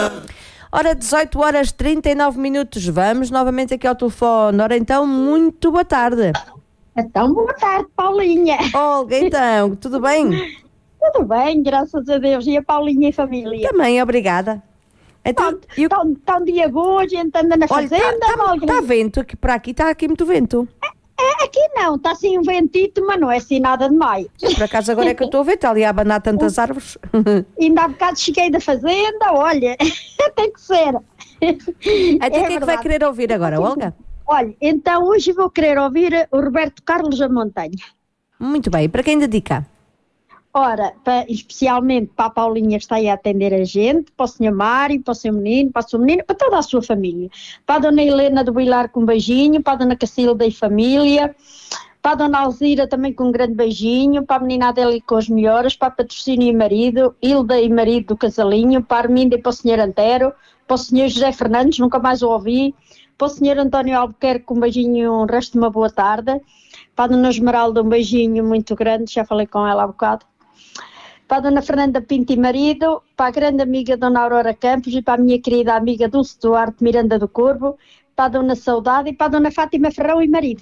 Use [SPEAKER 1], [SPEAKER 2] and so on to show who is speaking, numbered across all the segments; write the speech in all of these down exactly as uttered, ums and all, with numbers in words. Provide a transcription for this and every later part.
[SPEAKER 1] Ora, dezoito horas e trinta e nove minutos, vamos novamente aqui ao telefone. Ora, então, muito boa tarde.
[SPEAKER 2] Então, boa tarde, Paulinha.
[SPEAKER 1] Olga, então, tudo bem?
[SPEAKER 2] Tudo bem, graças a Deus. E a Paulinha e a família?
[SPEAKER 1] Também, obrigada. Então,
[SPEAKER 2] Está eu... tá, tá um dia bom, a gente anda na
[SPEAKER 1] Olha,
[SPEAKER 2] fazenda.
[SPEAKER 1] Está tá, tá vento aqui para aqui, está aqui muito vento.
[SPEAKER 2] É, aqui não, está assim um ventito, mas não é assim nada demais.
[SPEAKER 1] Por acaso agora é que eu estou a ver, está ali a abanar tantas árvores.
[SPEAKER 2] Ainda há bocado cheguei da fazenda, olha, tem que ser.
[SPEAKER 1] Então o que é que vai querer ouvir agora, Olga?
[SPEAKER 2] Olha, então hoje vou querer ouvir o Roberto Carlos da Montanha.
[SPEAKER 1] Muito bem, para quem dedica?
[SPEAKER 2] Ora, para, especialmente para a Paulinha que está aí a atender a gente, para o senhor Mário, para o seu menino, para a sua menina, para toda a sua família. Para a dona Helena do Vilar com um beijinho, para a dona Cacilda e família, para a dona Alzira também com um grande beijinho, para a menina Adélia com as melhoras, para a Patrocínio e marido, Hilda e marido do casalinho, para a Arminda e para o senhor Antero, para o senhor José Fernandes, nunca mais o ouvi, para o senhor António Albuquerque com um beijinho, um resto de uma boa tarde, para a dona Esmeralda um beijinho muito grande, já falei com ela há bocado. Para a dona Fernanda Pinto e marido, para a grande amiga dona Aurora Campos e para a minha querida amiga Dulce Duarte Miranda do Corvo, para a dona Saudade e para a dona Fátima Ferrão e marido.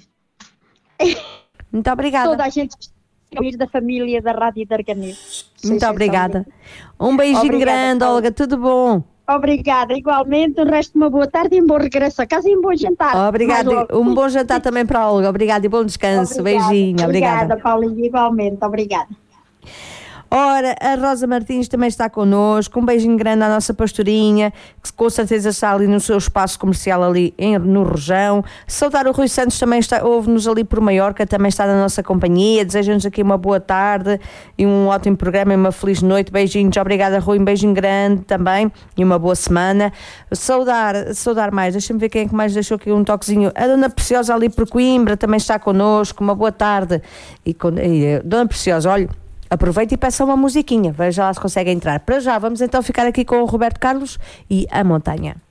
[SPEAKER 1] Muito obrigada.
[SPEAKER 2] Toda a gente que da família da Rádio de Arganês.
[SPEAKER 1] Muito obrigada. Um beijinho obrigada, grande, Paulo. Olga, tudo bom?
[SPEAKER 2] Obrigada, igualmente, o resto de uma boa tarde e um bom regresso a casa e um bom jantar.
[SPEAKER 1] Obrigada, um bom jantar também para a Olga, obrigada e bom descanso, obrigada. Beijinho, obrigada.
[SPEAKER 2] Obrigada, Paulinho, igualmente, obrigada.
[SPEAKER 1] Ora, a Rosa Martins também está connosco, um beijinho grande à nossa pastorinha, que com certeza está ali no seu espaço comercial ali em, no Rojão. Saudar o Rui Santos, também está, ouve-nos ali por Maiorca, também está na nossa companhia, deseja-nos aqui uma boa tarde e um ótimo programa e uma feliz noite, beijinhos, obrigada Rui, um beijinho grande também e uma boa semana. Saudar, saudar mais, deixa-me ver quem é que mais deixou aqui um toquezinho, a Dona Preciosa ali por Coimbra também está connosco, uma boa tarde e, e Dona Preciosa, olha, aproveita e peça uma musiquinha, veja lá se consegue entrar. Para já, vamos então ficar aqui com o Roberto Carlos e A Montanha.